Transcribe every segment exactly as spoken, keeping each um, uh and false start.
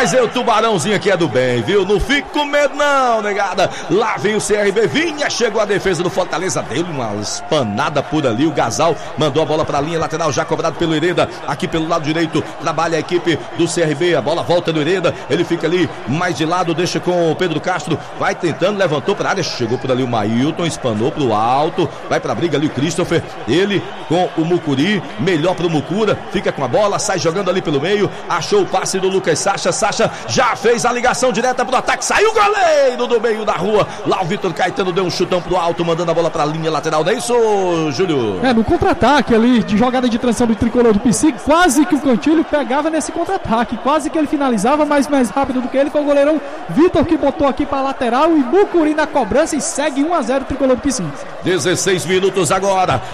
mas é o Tubarãozinho aqui é do bem, viu? Não fique com medo não, negada. Lá vem o C R B, vinha, chegou a defesa do Fortaleza, deu uma espanada por ali, o Gasal mandou a bola pra linha lateral, já cobrado pelo Hereda, aqui pelo lado direito, trabalha a equipe do C R B, a bola volta do Hereda, ele fica ali mais de lado, deixa com o Pedro Castro, vai tentando, levantou pra área, chegou por ali o Mailton, espanou pro alto, vai pra briga ali o Christopher, ele com o Mucuri, melhor pro Mucura, fica com a bola, sai jogando ali pelo meio, achou o passe do Lucas Sacha, Sacha já fez a ligação direta pro ataque, saiu o goleiro do meio da rua, lá o Vitor Caetano deu um chutão pro alto, mandando a bola pra linha lateral, não é isso, Júlio? É, no contra-ataque ali, de jogada de transição do tricolor do Psique, quase que o Cantilho pegava nesse contra-ataque, quase que ele finalizava, mas mais rápido do que ele, foi o goleirão Vitor que botou aqui pra lateral e Mucuri na cobrança e segue um a zero o tricolor do Psique. dezesseis minutos agora,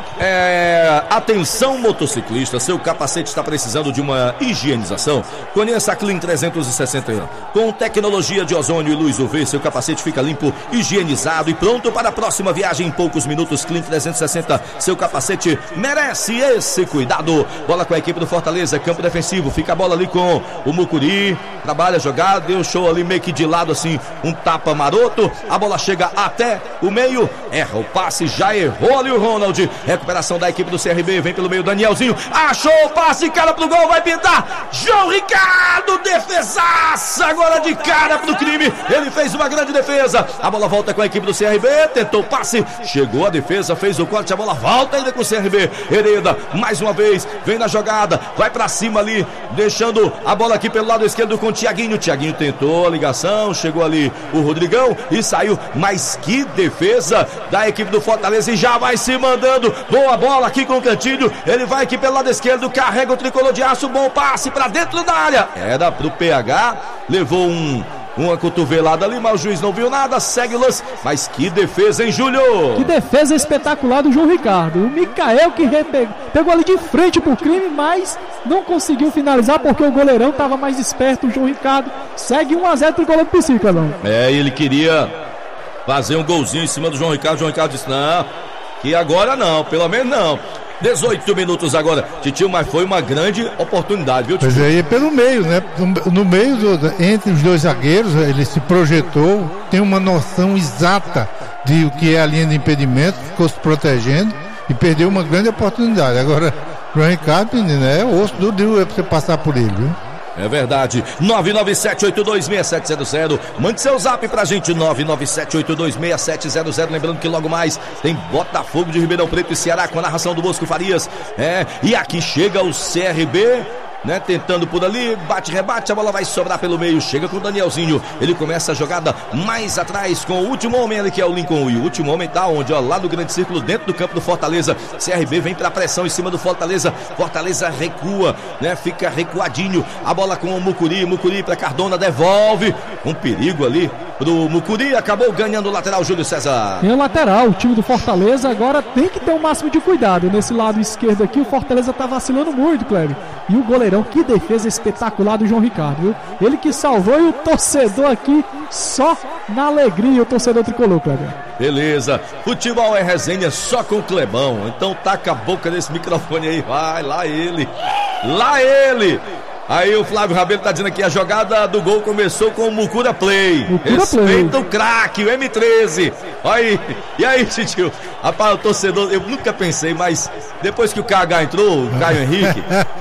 é... atenção motociclista, seu capacete está precisando de uma higienização, conheça a Clean trezentos e sessenta, com tecnologia de ozônio e luz U V, seu capacete fica limpo, higienizado e pronto para a próxima viagem em poucos minutos. Clean trezentos e sessenta, seu capacete merece esse cuidado. Bola com a equipe do Fortaleza, campo defensivo, fica a bola ali com o Mucuri, trabalha a jogada, deu show ali meio que de lado assim, um tapa maroto, a bola chega até o meio, erra o passe, já errou ali o Ronald, recuperação da equipe do C R B, vem pelo meio Danielzinho, achou o passe, cara pro gol, vai pintar, João Ricardo, defesaça, agora de cara pro crime, ele fez uma grande defesa, a bola volta com a equipe do C R B, tentou o passe, chegou a defesa, fez o corte, a bola volta ainda com o C R B, Hereda, mais uma vez, vem na jogada, vai pra cima ali, deixando a bola aqui pelo lado esquerdo com o Thiaguinho, Thiaguinho tentou a ligação, chegou ali o Rodrigão e saiu, mas que defesa da equipe do Fortaleza e já vai se mandando, boa bola aqui com o Cantilho, ele vai aqui pelo lado esquerdo, carrega o tricolor de aço, bom passe pra dentro da área, era pro P H, levou um uma cotovelada ali, mas o juiz não viu nada, segue o lance, mas que defesa, hein, Júlio? Que defesa espetacular do João Ricardo, o Micael que repegou, pegou ali de frente pro crime, mas não conseguiu finalizar porque o goleirão estava mais esperto, o João Ricardo segue um a zero pro goleiro do Psique, não. É, ele queria fazer um golzinho em cima do João Ricardo, o João Ricardo disse, não, que agora não, pelo menos não. dezoito minutos agora, Titio, mas foi uma grande oportunidade, viu, Titio? Pois é, pelo meio, né? No, no meio, do, entre os dois zagueiros, ele se projetou, tem uma noção exata de o que é a linha de impedimento, ficou se protegendo e perdeu uma grande oportunidade. Agora, o João Ricardo, né, é osso do Deus é pra você passar por ele, viu? É verdade, nove nove sete oito dois seis sete zero zero, mande seu zap pra gente, nove nove sete oito dois seis sete zero zero, lembrando que logo mais tem Botafogo de Ribeirão Preto e Ceará com a narração do Bosco Farias, é, e aqui chega o C R B, né, tentando por ali, bate, rebate, a bola vai sobrar pelo meio, chega com o Danielzinho, ele começa a jogada mais atrás com o último homem ali que é o Lincoln, e o último homem tá onde, ó, lá no grande círculo, dentro do campo do Fortaleza, C R B vem pra pressão em cima do Fortaleza, Fortaleza recua, né, fica recuadinho, a bola com o Mucuri, Mucuri pra Cardona, devolve, um perigo ali pro Mucuri, acabou ganhando o lateral, Júlio César. Tem o lateral, o time do Fortaleza agora tem que ter o máximo de cuidado, nesse lado esquerdo aqui o Fortaleza tá vacilando muito, Cleber, e o goleirão, que defesa espetacular do João Ricardo, viu? Ele que salvou e o torcedor aqui só na alegria, o torcedor tricolor, Cleber. Beleza, futebol é resenha só com o Clebão, então taca a boca nesse microfone aí, vai, lá ele, lá ele. Aí o Flávio Rabelo tá dizendo aqui, a jogada do gol começou com o Mucura Play. Mucura Respeita Play. O craque, o M treze. Aí, e aí, tio? Rapaz, o torcedor, eu nunca pensei, mas depois que o K H entrou, o Caio Henrique,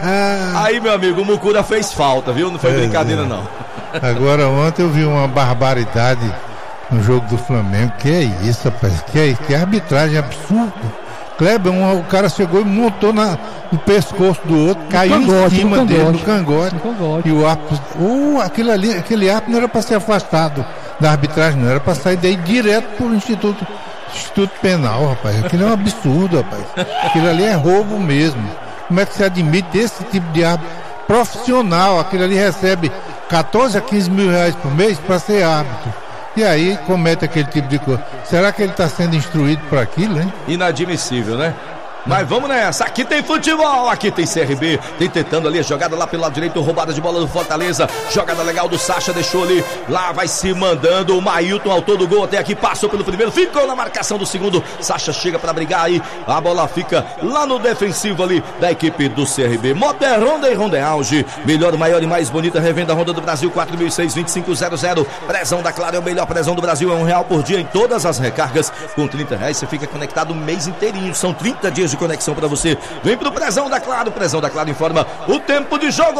aí, meu amigo, o Mucura fez falta, viu? Não foi é, brincadeira, não. Agora, ontem eu vi uma barbaridade no jogo do Flamengo. Que é isso, rapaz? Que, é, que arbitragem absurda. Kleber, um, o cara chegou e montou na, no pescoço do outro, no caiu cangote, em cima no dele, no cangote. No cangote. E o árbitro, uh, aquele, ali, aquele árbitro não era para ser afastado da arbitragem, não era para sair daí direto para o Instituto, Instituto Penal, rapaz. Aquilo é um absurdo, rapaz. Aquilo ali é roubo mesmo. Como é que se admite esse tipo de árbitro profissional? Aquele ali recebe catorze a quinze mil reais por mês para ser árbitro. E aí comete aquele tipo de coisa. Será que ele está sendo instruído por aquilo, hein? Inadmissível, né? Mas vamos nessa, aqui tem futebol, aqui tem C R B, tem tentando ali a jogada lá pelo lado direito, roubada de bola do Fortaleza, jogada legal do Sacha, deixou ali, lá vai se mandando o Mailton, autor do gol até aqui, passou pelo primeiro, ficou na marcação do segundo, Sacha chega para brigar aí, a bola fica lá no defensivo ali da equipe do C R B. Motor Honda e Honda Auge, melhor, maior e mais bonita revenda Honda do Brasil, quatro mil e seis, vinte e cinco zero zero, prezão da Claro é o melhor prezão do Brasil, é um real por dia em todas as recargas, com trinta reais você fica conectado o mês inteirinho, são trinta dias de conexão para você. Vem pro prezão da Claro, prezão da Claro informa o tempo de jogo.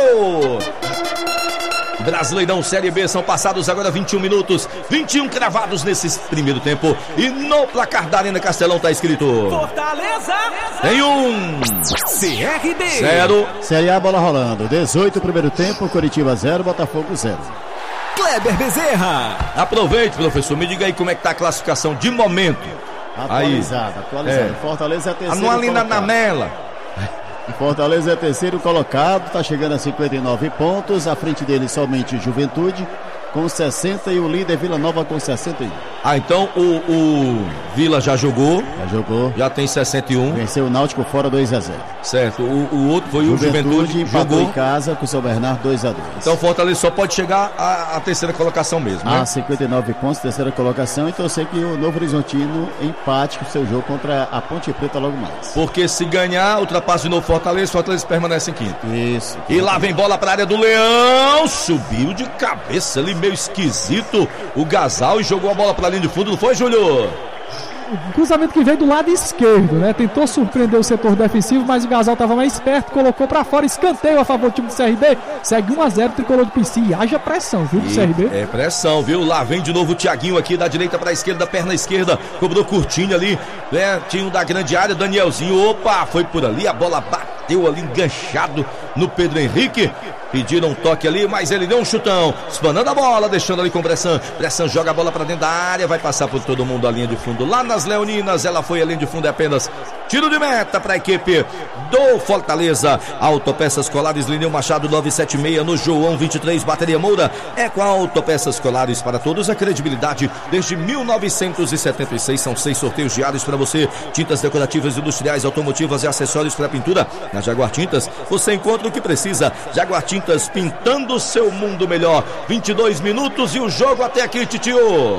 Brasileirão Série B, são passados agora vinte e um minutos, vinte e um cravados nesse primeiro tempo, e no placar da Arena Castelão tá escrito Fortaleza tem um C R B zero. Série A, bola rolando, dezoito primeiro tempo, Coritiba zero, Botafogo zero. Kleber Bezerra. Aproveite, professor, me diga aí como é que tá a classificação de momento. Atualizada, atualizada. É. Fortaleza é terceiro Não ali na colocado. Mela. Fortaleza é terceiro colocado, está chegando a cinquenta e nove pontos, à frente dele somente Juventude com sessenta e o líder Vila Nova com sessenta e um. Ah, então o, o Vila já jogou, Já jogou, já tem sessenta e um, venceu o Náutico fora dois a zero. certo, o, o outro foi o Juventude Juventude, empatou jogou, em casa com o São Bernardo dois a dois. então o Fortaleza só pode chegar à, à terceira colocação mesmo, né? A cinquenta e nove pontos, terceira colocação, e torcer que o Novo Horizontino empate com o seu jogo contra a Ponte Preta logo mais. Porque se ganhar, ultrapassa de novo Fortaleza, Fortaleza permanece em quinto. Isso. E lá vem bola para a área do Leão, subiu de cabeça ali, meio esquisito, o Gasal, e jogou a bola para a linha de fundo, não foi, Júlio? O cruzamento que veio do lado esquerdo, né? Tentou surpreender o setor defensivo, mas o Gasal estava mais esperto, colocou para fora, escanteio a favor do time do C R B, segue um a zero, tricolor de P C, e haja pressão, viu, do C R B? É pressão, viu? Lá vem de novo o Thiaguinho aqui, da direita para a esquerda, perna esquerda, cobrou curtinho ali, né? Tinha um da grande área, Danielzinho, opa, foi por ali, a bola bateu ali, enganchado no Pedro Henrique. Pediram um toque ali, mas ele deu um chutão, espanando a bola, deixando ali com o Bressan. Bressan joga a bola para dentro da área, vai passar por todo mundo a linha de fundo. Lá nas Leoninas, ela foi a linha de fundo, é apenas tiro de meta para a equipe do Fortaleza. Autopeças Colares, Lineu Machado novecentos e setenta e seis, no João vinte e três, Bateria Moura. É com a Autopeças Colares para todos a credibilidade desde mil novecentos e setenta e seis. São seis sorteios diários para você. Tintas decorativas, industriais, automotivas e acessórios para pintura. Na Jaguar Tintas, você encontra o que precisa. Jaguar Tintas, pintando seu mundo melhor. vinte e dois minutos e o jogo até aqui, Titio.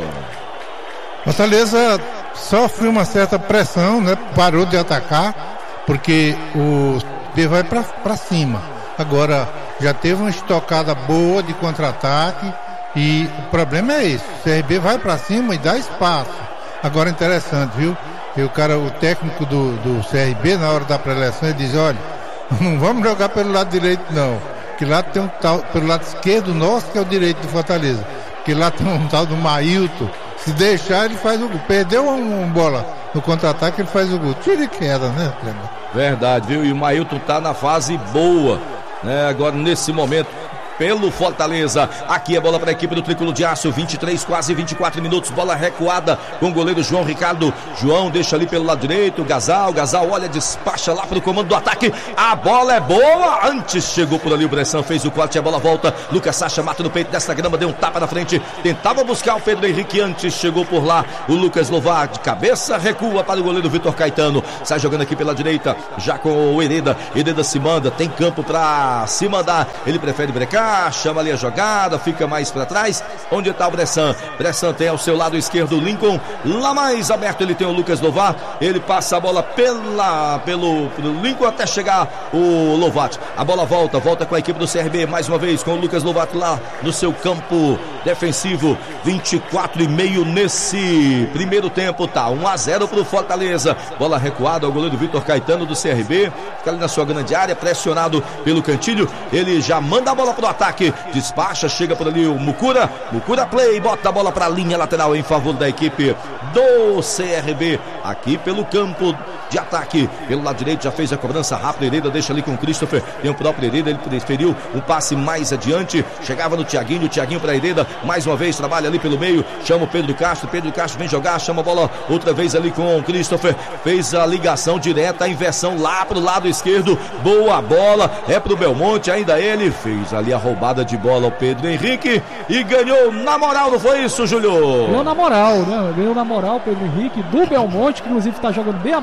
Fortaleza sofre uma certa pressão, né? Parou de atacar, porque o B vai para cima. Agora, já teve uma estocada boa de contra-ataque, e o problema é esse: o C R B vai para cima e dá espaço. Agora, interessante, viu? E o cara, o técnico do, do C R B, na hora da preleção, ele diz: olha, não vamos jogar pelo lado direito, não. Que lá tem um tal, pelo lado esquerdo nosso, que é o direito do Fortaleza. Que lá tem um tal do Mailton. Se deixar, ele faz o gol. Perdeu uma um bola no contra-ataque, ele faz o gol. Tira e queda, né, Cleber? Verdade, viu? E o Mailton tá na fase boa, né? Agora, nesse momento, pelo Fortaleza. Aqui a bola para a equipe do Tricolor de Aço, vinte e três, quase vinte e quatro minutos, bola recuada com o goleiro João Ricardo. João deixa ali pelo lado direito, Gasal, Gasal olha, despacha lá para o comando do ataque, a bola é boa, antes chegou por ali o Bressan, fez o corte, a bola volta, Lucas Sacha mata no peito desta grama, deu um tapa na frente, tentava buscar o Pedro Henrique, antes chegou por lá o Lucas Lovar, de cabeça, recua para o goleiro Vitor Caetano, sai jogando aqui pela direita, já com o Hereda, Hereda se manda, tem campo para se mandar, ele prefere brecar, chama ali a jogada, fica mais para trás, onde está o Bressan, Bressan tem ao seu lado esquerdo o Lincoln, lá mais aberto ele tem o Lucas Lovar, ele passa a bola pela, pelo, pelo Lincoln até chegar o Lovat, a bola volta, volta com a equipe do C R B, mais uma vez com o Lucas Lovat lá no seu campo defensivo, vinte e quatro e meio nesse primeiro tempo, tá um a zero pro Fortaleza, bola recuada, o goleiro Vitor Caetano do C R B, fica ali na sua grande área, pressionado pelo Cantilho, ele já manda a bola pro ataque, despacha, chega por ali o Mucura, Mucura play, bota a bola para a linha lateral em favor da equipe do C R B, aqui pelo campo de ataque, pelo lado direito já fez a cobrança rápida, Hereda deixa ali com o Christopher, tem o próprio Hereda, ele preferiu um passe mais adiante, chegava no Thiaguinho, o Thiaguinho para Hereda, mais uma vez trabalha ali pelo meio, chama o Pedro Castro, Pedro Castro vem jogar, chama a bola outra vez ali com o Christopher, fez a ligação direta, a inversão lá pro lado esquerdo, boa bola, é pro Belmonte, ainda ele fez ali a roubada de bola ao Pedro Henrique e ganhou na moral, não foi isso, Júlio? Ganhou na moral, né? Ganhou na moral o Pedro Henrique do Belmonte, que inclusive está jogando bem aberto ali.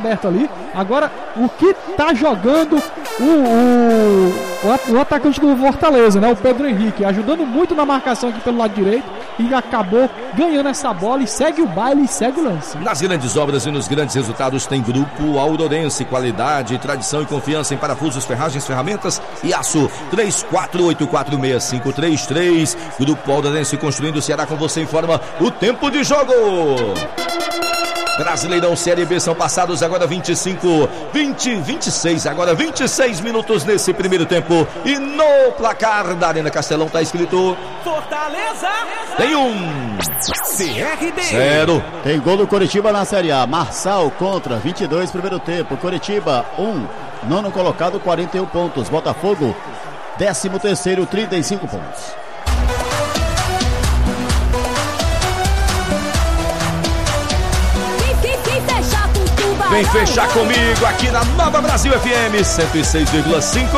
ali. Agora, o que tá jogando o, o, o atacante do Fortaleza, né? O Pedro Henrique, ajudando muito na marcação aqui pelo lado direito e acabou ganhando essa bola e segue o baile e segue o lance. Nas grandes obras e nos grandes resultados tem Grupo Aurorense, qualidade, tradição e confiança em parafusos, ferragens, ferramentas e aço. três quatro oito quatro seis cinco três três. Grupo Aurorense construindo o Ceará, com você informa o tempo de jogo. Brasileirão Série B são passados agora vinte e cinco, vinte, vinte e seis, agora vinte e seis minutos nesse primeiro tempo. E no placar da Arena Castelão tá escrito Fortaleza tem um C R B zero. Tem gol do Coritiba na Série A. Marçal contra, vinte e dois primeiro tempo. Coritiba um, nono colocado, quarenta e um pontos. Botafogo décimo terceiro, trinta e cinco pontos. Vem fechar comigo aqui na Nova Brasil F M cento e seis vírgula cinco.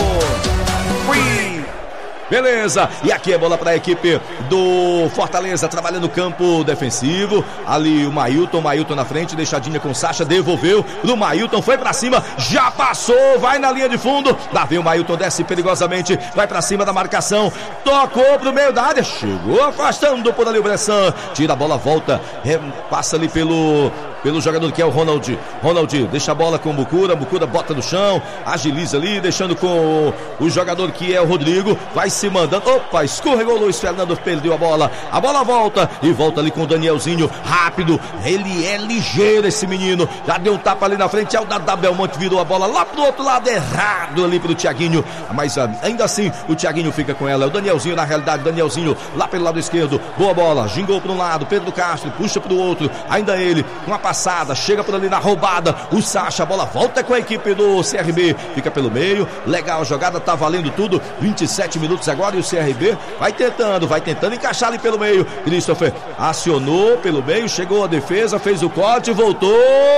Ui. Beleza, e aqui é bola para a equipe do Fortaleza, trabalhando no campo defensivo. Ali o Mailton, Mailton na frente, deixadinha com o Sacha, devolveu pro Mailton, foi para cima, já passou, vai na linha de fundo. Lá vem o Mailton, desce perigosamente, vai para cima da marcação, tocou pro meio da área, chegou afastando por ali o Bressan, tira a bola, volta, passa ali pelo pelo jogador que é o Ronald. Ronald deixa a bola com o Mucura, Mucura bota no chão, agiliza ali, deixando com o, o jogador que é o Rodrigo, vai se mandando, opa, escorregou o Luiz Fernando, perdeu a bola, a bola volta, e volta ali com o Danielzinho, rápido, ele é ligeiro esse menino, já deu um tapa ali na frente, é o Dadá Belmonte, virou a bola lá pro outro lado, errado ali pro Thiaguinho, mas ainda assim, o Thiaguinho fica com ela, é o Danielzinho na realidade, Danielzinho lá pelo lado esquerdo, boa bola, gingou para um lado, Pedro Castro, puxa pro outro, ainda ele, com a passada, chega por ali na roubada, o Sacha, a bola volta com a equipe do C R B, fica pelo meio, legal a jogada, tá valendo tudo, vinte e sete minutos agora e o C R B vai tentando, vai tentando encaixar ali pelo meio, Christopher acionou pelo meio, chegou a defesa, fez o corte, voltou,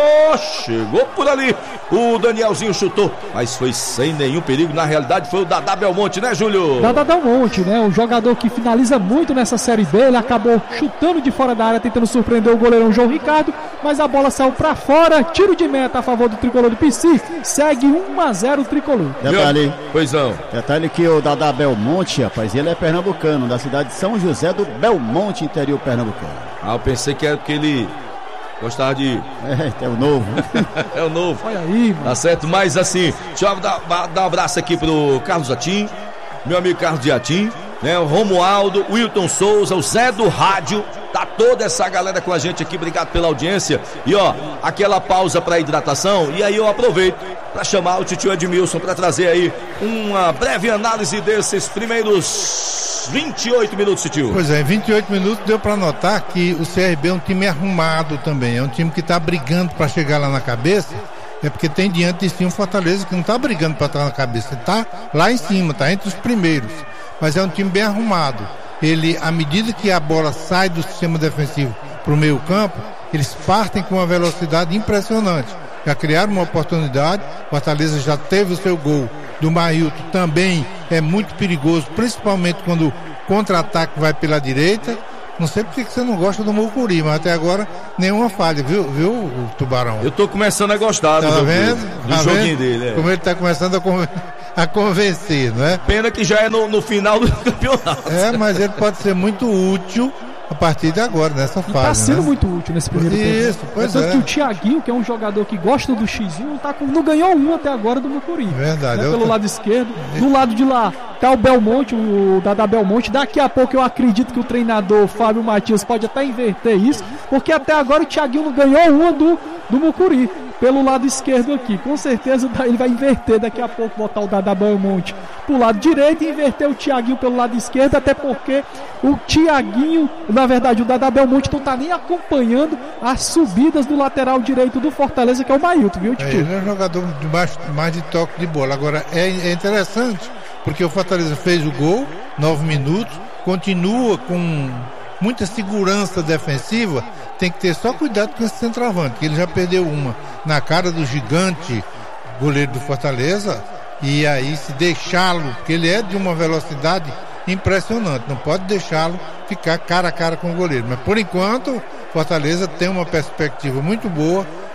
chegou por ali, o Danielzinho chutou, mas foi sem nenhum perigo, na realidade foi o Dadá Belmonte, né, Júlio? Dadá Belmonte, né, o jogador que finaliza muito nessa Série B, ele acabou chutando de fora da área, tentando surpreender o goleirão João Ricardo, mas a bola saiu pra fora, tiro de meta a favor do tricolor do P C, segue um a zero o tricolor. Detalhe, pois não. Detalhe que o Dadá Belmonte, rapaz, ele é pernambucano, da cidade de São José do Belmonte, interior pernambucano. Ah, eu pensei que era porque ele gostava de... É, é o novo. É o novo. Olha aí, mano. Tá certo, mas assim, deixa eu dar, dar um abraço aqui pro Carlos Atim, meu amigo Carlos de Atim, né, o Romualdo, o Wilton Souza, o Zé do Rádio, tá toda essa galera com a gente aqui, obrigado pela audiência. E ó, aquela pausa para hidratação, e aí eu aproveito para chamar o titio Edmilson para trazer aí uma breve análise desses primeiros vinte e oito minutos, titio. Pois é, em vinte e oito minutos deu para notar que o C R B é um time arrumado também, é um time que tá brigando para chegar lá na cabeça. É porque tem diante de si um Fortaleza que não tá brigando para estar na cabeça, tá lá em cima, tá entre os primeiros. Mas é um time bem arrumado. Ele, à medida que a bola sai do sistema defensivo para o meio campo, eles partem com uma velocidade impressionante. Já criaram uma oportunidade, o Fortaleza já teve o seu gol do Mailton, também é muito perigoso, principalmente quando o contra-ataque vai pela direita. Não sei porque que você não gosta do Mucuri, mas até agora nenhuma falha, viu, viu, o Tubarão? Eu tô começando a gostar tá do, vendo? do, do tá joguinho vendo? dele. É. Como ele tá começando a, conven- a convencer, não é? Pena que já é no, no final do campeonato. É, mas ele pode ser muito útil a partir de agora, nessa fase. Tá sendo né? muito útil nesse primeiro Isso, tempo. pois é. Tanto é. que o Thiaguinho, que é um jogador que gosta do X um, tá com, não ganhou um até agora do Mucuri. Verdade. Né, Eu... pelo lado esquerdo. Do lado de lá tá o Belmonte, o Dadá Belmonte. Daqui a pouco eu acredito que o treinador Fábio Matias pode até inverter isso, porque até agora o Thiaguinho não ganhou uma do, do Mucuri. Pelo lado esquerdo aqui, com certeza ele vai inverter daqui a pouco, botar o Dadá Belmonte pro lado direito e inverter o Thiaguinho pelo lado esquerdo, até porque o Thiaguinho, na verdade o Dadá Belmonte não tá nem acompanhando as subidas do lateral direito do Fortaleza, que é o Mailton, viu, Titi? É, ele é um jogador de mais, mais de toque de bola. Agora é, é interessante, porque o Fortaleza fez o gol, nove minutos, continua com muita segurança defensiva, tem que ter só cuidado com esse centroavante, que ele já perdeu uma na cara do gigante goleiro do Fortaleza, e aí se deixá-lo, porque ele é de uma velocidade impressionante, não pode deixá-lo ficar cara a cara com o goleiro, mas por enquanto Fortaleza tem uma perspectiva muito boa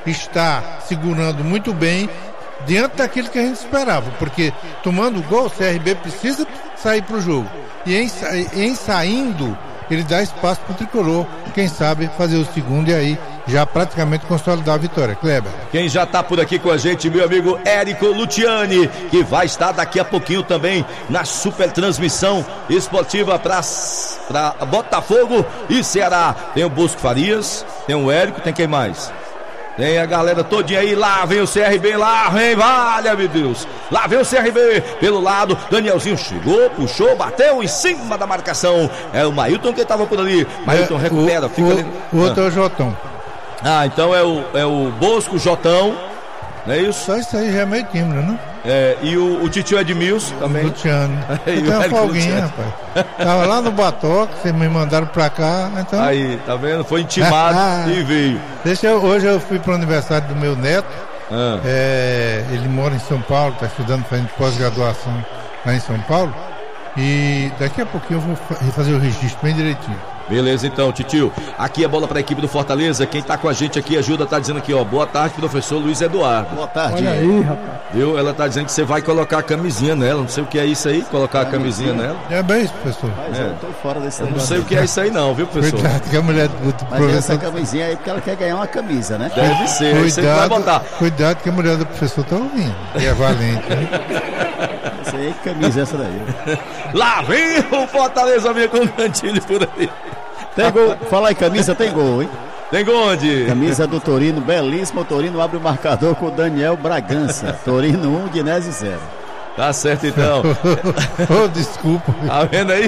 está segurando muito bem diante daquilo que a gente esperava, porque tomando o gol, o C R B precisa sair para o jogo. E em, em saindo, ele dá espaço para o tricolor, quem sabe fazer o segundo e aí já praticamente consolidar a vitória. Kleber. Quem já está por aqui com a gente, meu amigo Érico Luciani, que vai estar daqui a pouquinho também na super transmissão esportiva para Botafogo e Ceará. Tem o Bosco Farias, tem o Érico, tem quem mais? Tem a galera todinha aí, lá vem o C R B, lá vem, valha, meu Deus. Lá vem o C R B, pelo lado, Danielzinho chegou, puxou, bateu em cima da marcação. É o Mailton que estava por ali. Mailton é, recupera, o, fica o, ali. O outro ah. é o Jotão. Ah, então é o, é o Bosco, Jotão, não é isso? Só isso aí já é meio tímido, não? É, e o, o Titio Edmilson também. O Luciano. Tem uma folguinha, rapaz. Tava lá no Batoque, vocês me mandaram pra cá, então... Aí, tá vendo? Foi intimado e veio. Deixa eu, hoje eu fui pro aniversário do meu neto. Ah. É, ele mora em São Paulo, tá estudando, fazendo pós-graduação lá em São Paulo. E daqui a pouquinho eu vou fazer o registro bem direitinho. Beleza, então, Titio. Aqui é bola para a equipe do Fortaleza. Quem tá com a gente aqui, ajuda, tá dizendo aqui, ó. Boa tarde, professor Luiz Eduardo. Boa tarde. Olha aí, rapaz. Viu? Ela tá dizendo que você vai colocar a camisinha nela. Não sei o que é isso aí, colocar a camisinha nela. É bem isso, professor. Mas é. eu tô fora desse Eu não sei o que é isso aí não, viu, professor? Cuidado que a mulher do Mas professor... essa camisinha aí porque ela quer ganhar uma camisa, né? Deve ser, aí você vai botar. Cuidado que a mulher do professor tá ouvindo. E é valente, né? Essa aí, que camisa é essa daí? Lá vem o Fortaleza, vinha com o Cantilho por aí. Tem gol. Falar em camisa, tem gol, hein? Tem gol onde? Camisa do Torino, belíssimo. O Torino abre o marcador com o Daniel Bragança. Torino um, Guinésio zero. Tá certo então. Oh, desculpa. Tá vendo aí?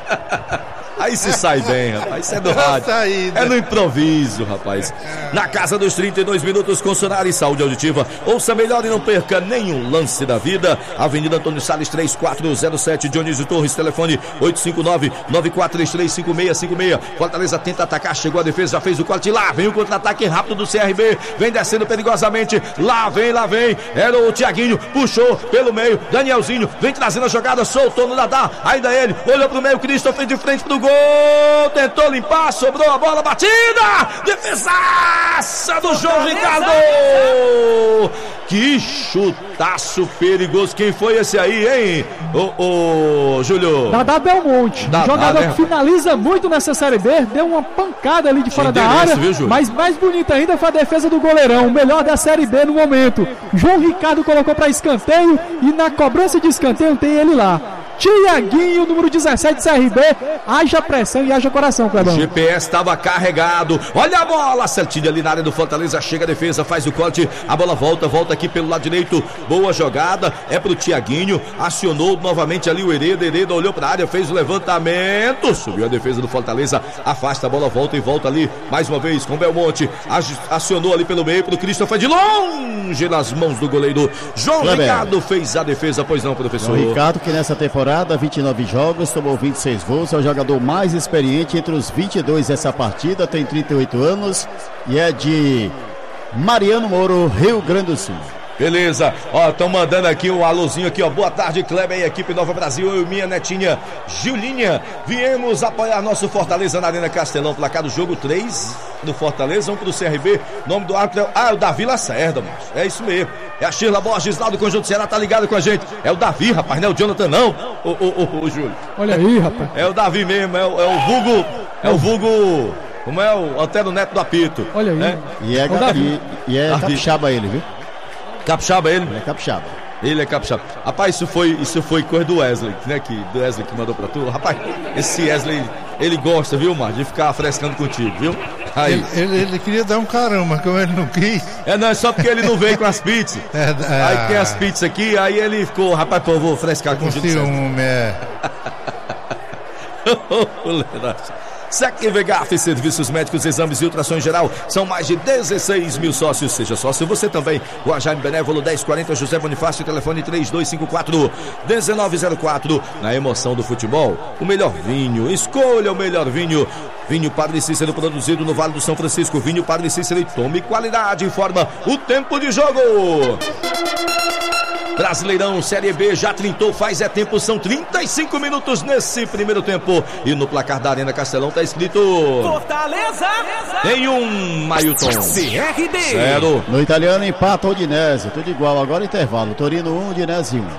Aí se sai bem, rapaz. Isso é do rádio. É no improviso, rapaz. Na casa dos trinta e dois minutos, com Sonar e Saúde Auditiva. Ouça melhor e não perca nenhum lance da vida. Avenida Antônio Salles, três quatro zero sete. Dionísio Torres, telefone oito cinco nove, nove quatro três três, cinco seis cinco seis. Fortaleza tenta atacar, chegou a defesa, já fez o corte. Lá vem o contra-ataque rápido do C R B. Vem descendo perigosamente. Lá vem, lá vem. Era o Thiaguinho, puxou pelo meio. Danielzinho vem trazendo a jogada, soltou no Dadá. Ainda ele, olhou pro meio. Christopher de frente pro gol. Tentou limpar, sobrou a bola batida. Defesaça do João Ricardo. Que chutaço perigoso. Quem foi esse aí, hein? Ô, ô, Júlio. Dadá Belmonte. Dadá, jogador né? que finaliza muito nessa Série B. Deu uma pancada ali de fora da área. Viu, mas mais bonita ainda foi a defesa do goleirão. O melhor da Série B no momento. João Ricardo colocou para escanteio. E na cobrança de escanteio tem ele lá. Tiaguinho, número dezessete, C R B. Haja pressão e haja coração, Clebão. O G P S estava carregado. Olha a bola, certinha ali na área do Fortaleza. Chega a defesa, faz o corte. A bola volta, volta aqui pelo lado direito. Boa jogada, é pro Tiaguinho. Acionou novamente ali o Hereda. Hereda olhou pra área, fez o levantamento. Subiu a defesa do Fortaleza. Afasta a bola, volta e volta ali. Mais uma vez com Belmonte. Acionou ali pelo meio pro Christopher de longe nas mãos do goleiro. João Kleber. Ricardo fez a defesa, pois não, professor? João Ricardo, que nessa temporada vinte e nove jogos, tomou vinte e seis gols, é o jogador mais experiente entre os vinte e dois dessa partida, tem trinta e oito anos e é de Mariano Moro, Rio Grande do Sul. Beleza, ó, estão mandando aqui um alôzinho aqui, ó. Boa tarde, Kleber e equipe Nova Brasil. Eu e minha netinha Julinha viemos apoiar nosso Fortaleza na Arena Castelão. Placar do jogo três do Fortaleza, um pro C R B. Nome do árbitro é ah, é o Davi Lacerda, mano. É isso mesmo. É a Sheila Borges lá do Conjunto Ceará, tá ligado com a gente. É o Davi, rapaz, não é o Jonathan, não. Ô, ô, ô, ô, Júlio. Olha aí, rapaz. É o Davi mesmo, é o, é o vulgo. É o vulgo. Como é o Antero Neto do Apito. Olha aí. Né? E é, e, e é capixaba ele, viu? Capixaba ele? Ele é capixaba. Ele é capixaba. Rapaz, isso foi, isso foi coisa do Wesley, né? Que, do Wesley que mandou pra tu. Rapaz, esse Wesley, ele gosta, viu, Mar, de ficar frescando contigo, viu? Aí. Ele, ele, ele queria dar um caramba, como ele não quis. É, não, é só porque ele não veio com as pizzas. É, é, aí tem as pizzas aqui, aí ele ficou, rapaz, pô, eu vou frescar contigo. Um, é. Secvegaf, serviços médicos, exames e ultrassom em geral. São mais de dezesseis mil sócios. Seja sócio você também. Guajarme Benévolo dez quarenta, José Bonifácio, telefone três dois cinco quatro, um nove zero quatro. Na emoção do futebol, o melhor vinho. Escolha o melhor vinho. Vinho Padre Cícero, produzido no Vale do São Francisco. Vinho Padre Cícero, e tome qualidade. Informa o tempo de jogo. Brasileirão Série B já trintou, faz é tempo, são trinta e cinco minutos nesse primeiro tempo. E no placar da Arena Castelão tá escrito Fortaleza tem um Mailton C R B zero. No italiano empata o Udinese, tudo igual, agora intervalo. Torino um, Udinese um.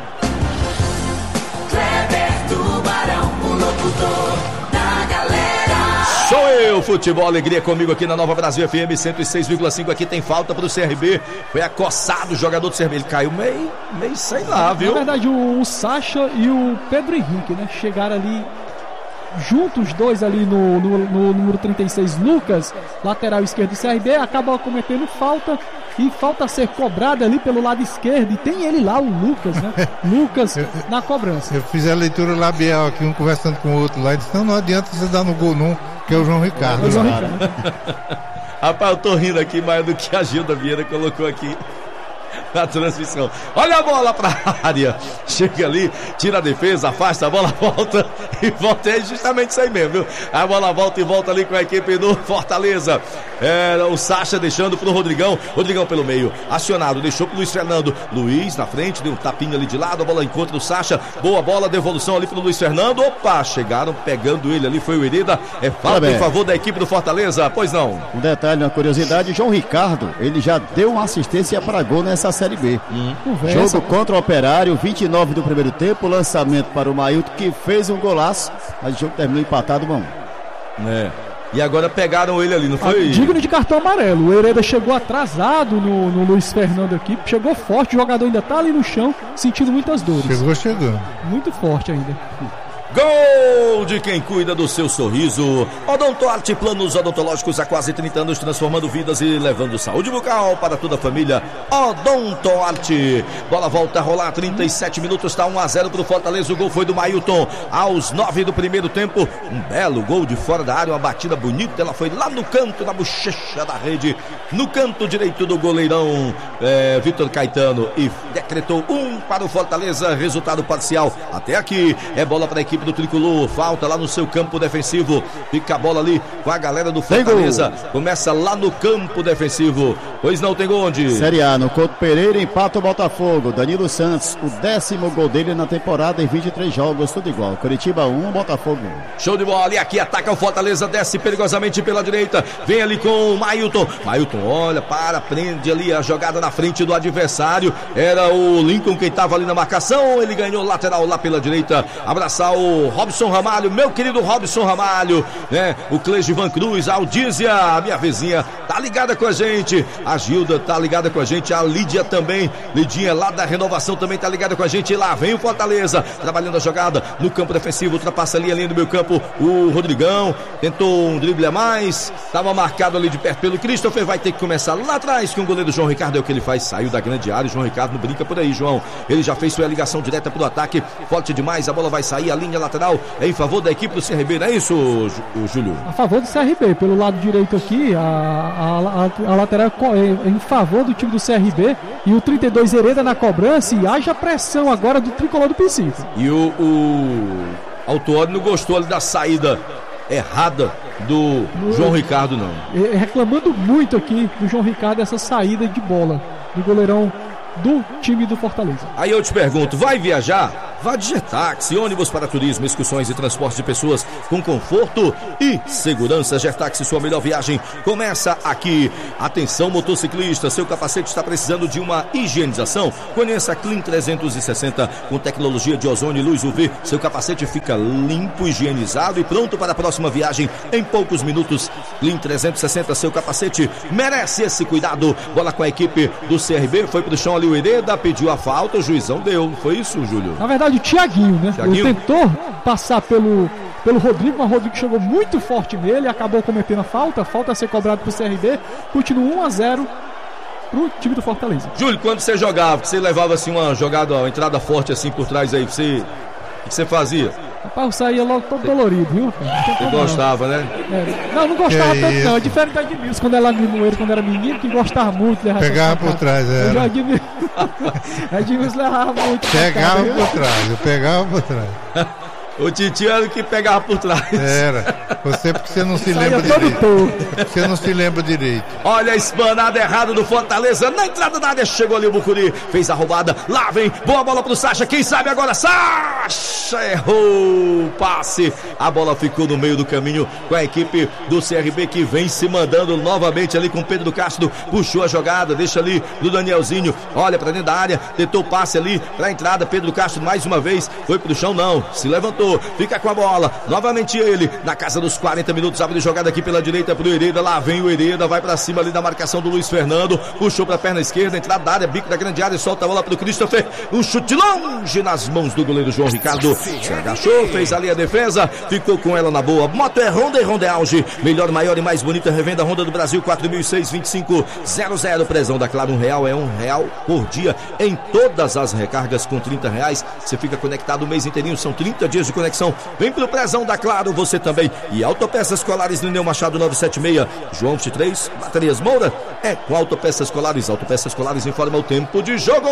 Kleber Tubarão, o locutor da galera. Sou eu, futebol, alegria comigo aqui na Nova Brasil F M cento e seis vírgula cinco. Aqui tem falta pro C R B. Foi acossado o jogador do C R B. Ele caiu meio, meio sei lá, viu? Na verdade, o, o Sacha e o Pedro Henrique, né? Chegaram ali juntos, os dois ali no, no, no número trinta e seis, Lucas, lateral esquerdo do C R B, acaba cometendo falta. E falta ser cobrada ali pelo lado esquerdo. E tem ele lá, o Lucas, né? Lucas na cobrança. Eu fiz a leitura labial aqui, um conversando com o outro lá. E disse: não, não adianta você dar no gol, não, que é o João Ricardo. É o João Claro. Ricardo. Rapaz, eu tô rindo aqui mais do que a Gilda Vieira colocou aqui na transmissão. Olha a bola pra área. Chega ali, tira a defesa, afasta, a bola volta e volta. É justamente isso aí mesmo, viu? A bola volta e volta ali com a equipe do Fortaleza. É, o Sacha deixando pro Rodrigão. Rodrigão pelo meio, acionado, deixou pro Luiz Fernando. Luiz na frente, deu um tapinha ali de lado. A bola encontra o Sacha. Boa bola, devolução ali pro Luiz Fernando. Opa, chegaram pegando ele ali. Foi o Hereda. É falta em favor da equipe do Fortaleza. Pois não. Um detalhe, uma curiosidade: João Ricardo, ele já deu uma assistência para gol nessa Série B. Hum. Conversa, Jogo contra o Operário, vinte e nove do primeiro tempo, lançamento para o Mailton, que fez um golaço, mas o jogo terminou empatado, bom. É. E agora pegaram ele ali, não foi? Digno de cartão amarelo. O Hereda chegou atrasado no, no Luiz Fernando aqui. Chegou forte, o jogador ainda tá ali no chão, sentindo muitas dores. Chegou chegando. Muito forte ainda. Gol de quem cuida do seu sorriso. Odontoarte, planos odontológicos há quase trinta anos, transformando vidas e levando saúde bucal para toda a família. Odontoarte. Bola volta a rolar, trinta e sete minutos, está um a zero para o Fortaleza. O gol foi do Mailton aos nove do primeiro tempo. Um belo gol de fora da área, uma batida bonita. Ela foi lá no canto, na bochecha da rede, no canto direito do goleirão é, Vitor Caetano, e decretou um para o Fortaleza. Resultado parcial até aqui. É bola para a equipe do Tricolor, falta lá no seu campo defensivo, fica a bola ali com a galera do Fortaleza, começa lá no campo defensivo, pois não tem gol onde? Série A, no Couto Pereira, empata o Botafogo. Danilo Santos, o décimo gol dele na temporada em vinte e três jogos, tudo igual. Curitiba um, Botafogo um. Show de bola, e aqui ataca o Fortaleza, desce perigosamente pela direita, vem ali com o Mailton, Mailton olha, para, prende ali a jogada na frente do adversário, era o Lincoln quem estava ali na marcação, ele ganhou lateral lá pela direita, abraçar o Robson Ramalho, meu querido Robson Ramalho, né? O Clegivan Cruz, a Aldízia, a minha vizinha, tá ligada com a gente, a Gilda tá ligada com a gente, a Lídia também, Lidinha lá da Renovação também tá ligada com a gente, e lá vem o Fortaleza, trabalhando a jogada no campo defensivo, ultrapassa ali, ali no meu campo, o Rodrigão, tentou um drible a mais, tava marcado ali de perto pelo Christopher, vai ter que começar lá atrás, que o goleiro João Ricardo é o que ele faz, saiu da grande área, o João Ricardo não brinca por aí, João, ele já fez sua ligação direta pro ataque, forte demais, a bola vai sair, a linha lateral é em favor da equipe do C R B, não é isso, o Júlio? A favor do C R B, pelo lado direito aqui, a, a, a, a lateral é em favor do time do C R B, e o trinta e dois Hereda na cobrança, e haja pressão agora do Tricolor do Pecife. E o, o Autuori não gostou ali da saída errada do no, João Ricardo, não. É, reclamando muito aqui do João Ricardo essa saída de bola do goleirão do time do Fortaleza. Aí eu te pergunto, vai viajar? Vá de Getaxi, ônibus para turismo, excursões e transporte de pessoas com conforto e segurança. Getaxi, sua melhor viagem começa aqui. Atenção, motociclista, seu capacete está precisando de uma higienização? Conheça a Clean trezentos e sessenta com tecnologia de ozônio e luz U V. Seu capacete fica limpo, higienizado e pronto para a próxima viagem em poucos minutos. Clean trezentos e sessenta, seu capacete merece esse cuidado. Bola com a equipe do C R B, foi pro chão ali o Hereda, pediu a falta, o juizão deu. Foi isso, Júlio? Na verdade, o Thiaguinho, né? Thiaguinho? Ele tentou passar pelo, pelo Rodrigo, mas o Rodrigo chegou muito forte nele, acabou cometendo a falta, a falta a ser cobrada pro C R B, continua um a zero pro time do Fortaleza. Júlio, quando você jogava, que você levava assim uma jogada, uma entrada forte assim por trás aí, você, o que você fazia? Rapaz, eu saía logo todo dolorido, viu? Você gostava, né? É. Não, não gostava que tanto isso? não, é diferente da Edmilson, quando ela Limoeiro, quando era menino, que gostava muito de levar Pegava por trás, eu era. já Edmilson, Edmilson levava muito. Pegava pra cá, por trás, eu pegava por trás. O Titiano que pegava por trás. Era. Você porque você não se Saía lembra todo direito. torto. Você não se lembra direito. Olha a espanada errada do Fortaleza. Na entrada da área chegou ali o Bucuri. Fez a roubada. Lá vem. Boa bola pro Sacha. Quem sabe agora? Sacha errou o passe. A bola ficou no meio do caminho com a equipe do C R B que vem se mandando novamente ali com o Pedro Castro. Puxou a jogada. Deixa ali do Danielzinho. Olha pra dentro da área. Tentou o passe ali pra entrada. Pedro Castro mais uma vez. Foi pro chão, não. Se levantou. Fica com a bola. Novamente ele. Na casa dos quarenta minutos. Abre jogada aqui pela direita pro Hereda. Lá vem o Hereda. Vai pra cima ali da marcação do Luiz Fernando. Puxou pra perna esquerda. Entrada da área. Bico da grande área. Solta a bola pro Christopher. Um chute longe nas mãos do goleiro João Ricardo. Se agachou. Fez ali a defesa. Ficou com ela na boa. Moto é Honda e Honda é Auge. Melhor, maior e mais bonita revenda Honda do Brasil. quatro mil e seis, vinte e cinco zero zero. Prezão da Claro. Um real é um real por dia em todas as recargas com trinta reais. Você fica conectado o mês inteirinho. São trinta dias de conexão. Vem pro Prezão da Claro, você também. E Autopeças Colares Lineu Machado novecentos e setenta e seis, João vinte e três, Baterias Moura. É com Autopeças Colares. Autopeças Colares informa o tempo de jogo.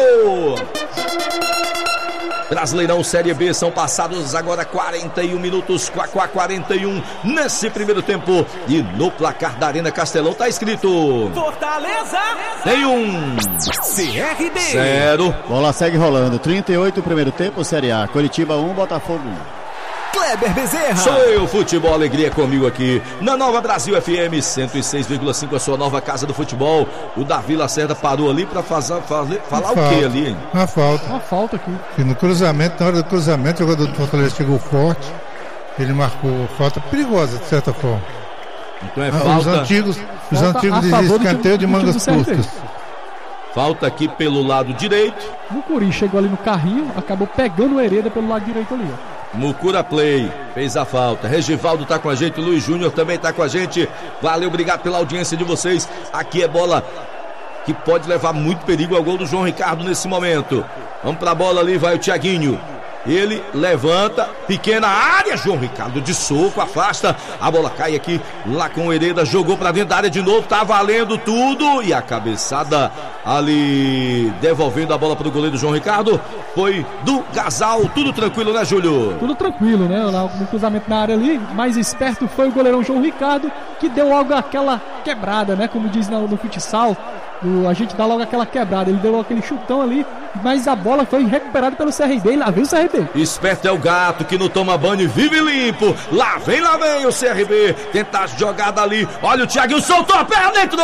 Brasileirão Série B, são passados agora quarenta e um minutos, quarenta e um nesse primeiro tempo. E no placar da Arena Castelão tá escrito: Fortaleza tem um C R B zero. Bola segue rolando. trinta e oito primeiro tempo, Série A. Curitiba um, Botafogo um. Kleber Bezerra. Sou eu, Futebol Alegria, comigo aqui na Nova Brasil F M cento e seis vírgula cinco, a sua nova casa do futebol. O Davi Lacerda parou ali pra fazer, fazer, falar Uma o que falta. ali, hein? Uma falta. Uma falta aqui. E no cruzamento, na hora do cruzamento, o jogador do Fortaleza chegou forte. Ele marcou falta perigosa, de certa forma. Então é Ah, Os falta, antigos, os Falta antigos a dizem favor do escanteio de time- do time mangas do C R B. curtas. falta aqui pelo lado direito. O Curi chegou ali no carrinho, acabou pegando o Hereda pelo lado direito ali, ó. Mucura Play fez a falta. Regivaldo tá com a gente, Luiz Júnior também tá com a gente. Valeu, obrigado pela audiência de vocês. Aqui é bola que pode levar muito perigo ao gol do João Ricardo nesse momento. Vamos pra bola ali, vai o Thiaguinho. Ele levanta, pequena área, João Ricardo de soco, afasta, a bola cai aqui, lá com o Hereda, jogou pra dentro da área de novo, tá valendo tudo, e a cabeçada ali, devolvendo a bola pro goleiro João Ricardo, foi do Gasal, tudo tranquilo, né, Júlio? Tudo tranquilo, né? Lá no cruzamento na área ali, mais esperto foi o goleirão João Ricardo, que deu logo aquela quebrada, né? Como diz no, no futsal, o, a gente dá logo aquela quebrada. Ele deu aquele chutão ali, mas a bola foi recuperada pelo C R B. E lá vem o C R B. Esperto é o gato que não toma banho e vive limpo. Lá vem, lá vem o C R B. Tentar a jogada ali. Olha o Thiaguinho, soltou a perna, entrou!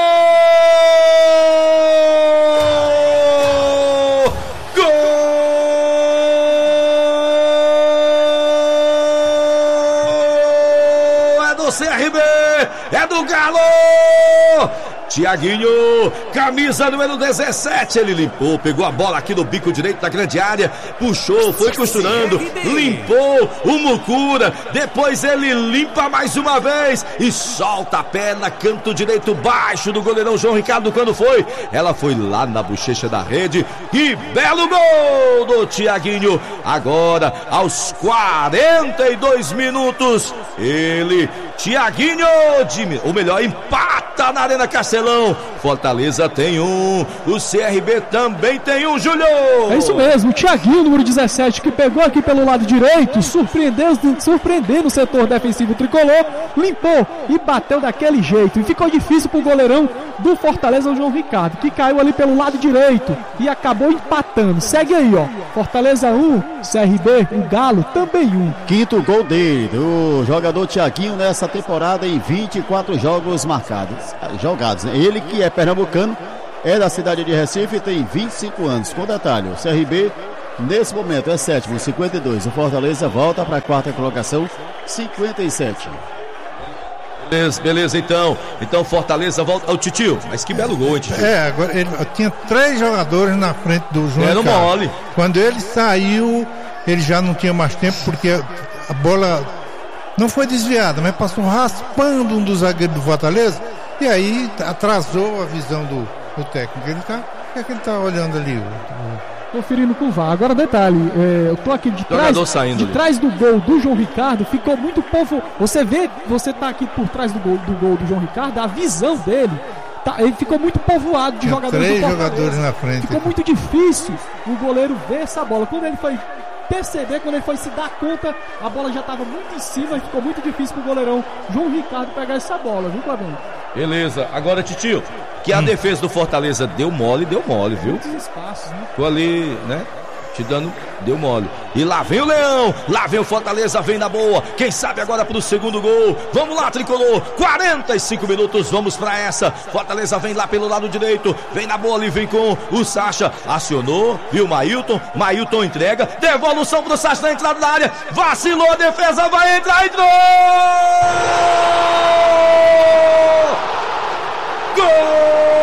Gol! É do C R B! É do Galo! Thiaguinho, camisa número dezessete, ele limpou, pegou a bola aqui no bico direito da grande área, puxou, foi costurando, limpou o Mucura, depois ele limpa mais uma vez e solta a perna, canto direito baixo do goleirão João Ricardo. Quando foi? Ela foi lá na bochecha da rede e belo gol do Thiaguinho. Agora, aos quarenta e dois minutos, ele, Thiaguinho, de, ou melhor, empata na Arena Castelão. Fortaleza tem um, o C R B também tem um, Júlio. É isso mesmo, o Thiaguinho, número dezessete, que pegou aqui pelo lado direito, surpreendeu, surpreendendo o setor defensivo tricolor, limpou e bateu daquele jeito. E ficou difícil pro goleirão do Fortaleza, o João Ricardo, que caiu ali pelo lado direito e acabou empatando. Segue aí, ó. Fortaleza um, C R B, o Galo também um. Quinto gol dele, do jogador Thiaguinho nessa temporada em vinte e quatro jogos marcados, jogados, né? Ele que é pernambucano, é da cidade de Recife e tem vinte e cinco anos. Com detalhe, o C R B nesse momento é sétimo, cinquenta e dois. O Fortaleza volta para a quarta colocação, cinquenta e sete. Beleza, beleza, então. Então Fortaleza volta ao Titio. Mas que belo gol, hein, Titio? É, agora ele tinha três jogadores na frente do João Era Ricardo. mole. Quando ele saiu, ele já não tinha mais tempo, porque a bola não foi desviada, mas passou raspando um dos zagueiros do Fortaleza, e aí atrasou a visão do, do técnico. Ele tá, o que é que ele tá olhando ali? O- o- Conferindo com o V A R. Agora detalhe, é, eu tô aqui de trás, Jogador saindo de ali. trás do gol do João Ricardo, ficou muito povo. Você vê, você tá aqui por trás do gol do, gol do João Ricardo, a visão dele, tá, ele ficou muito povoado de Tinha jogadores três do Fortaleza. jogadores na frente. Ficou muito difícil o goleiro ver essa bola. Quando ele foi perceber, quando ele foi se dar conta, a bola já estava muito em cima e ficou muito difícil pro goleirão João Ricardo pegar essa bola, viu, Clebão? Beleza, agora Titio, que a hum. defesa do Fortaleza deu mole, deu mole, viu? Muitos espaços, né? Ficou ali, né? Te dando, deu mole. E lá vem o Leão, lá vem o Fortaleza, vem na boa. Quem sabe agora pro segundo gol. Vamos lá, Tricolor. quarenta e cinco minutos, vamos pra essa. Fortaleza vem lá pelo lado direito, vem na boa ali, vem com o Sacha. Acionou, viu o Mailton. Mailton entrega, devolução pro Sacha na entrada da área. Vacilou, a defesa vai entrar, entrou! Gol!